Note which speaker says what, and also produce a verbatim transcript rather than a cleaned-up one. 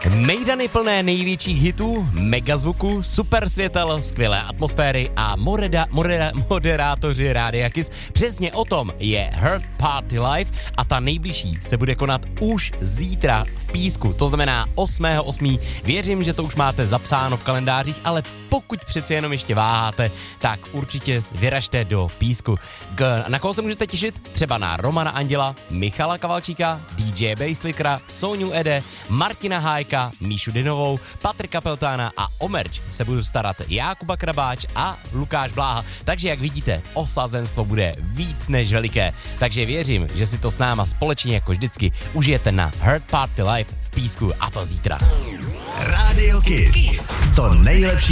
Speaker 1: Mejdany plné největších hitů, mega zvuku, super světel, skvělé atmosféry a moreda, moreda, moderátoři Rádia Kiss. Přesně o tom je Heart Party Live a ta nejbližší se bude konat už zítra v Písku, to znamená osmého osmého Věřím, že to už máte zapsáno v kalendářích, ale pokud přeci jenom ještě váháte, tak určitě vyražte do Písku. K, na koho se můžete těšit? Třeba na Romana Anděla, Michala Kavalčíka, D J Basslickera, Soniu Ede, Martina Hájka, Míšu Dynovou, Patrika Peltána a o merch se budu starat Jákuba Krabáč a Lukáš Bláha. Takže jak vidíte, osazenstvo bude víc než veliké. Takže věřím, že si to s náma společně jako vždycky užijete na Heart Party Live v Písku a to zítra.
Speaker 2: Radio Kiss. To nejlepší